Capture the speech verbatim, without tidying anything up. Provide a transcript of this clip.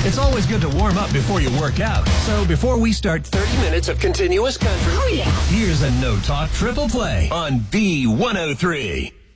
It's always good to warm up before you work out. So before we start thirty minutes of continuous country, Oh, yeah. here's a No Talk Triple Play on B one oh three.